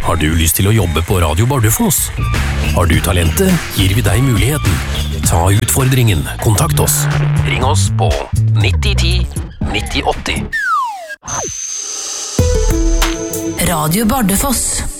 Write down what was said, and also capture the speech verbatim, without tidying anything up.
Har du lyst til å jobbe på Radio Bardufoss? Har du talentet, gir vi deg muligheten. Ta utfordringen, kontakt oss. Ring oss på nitti ti nitti åtti. Radio Bardufoss.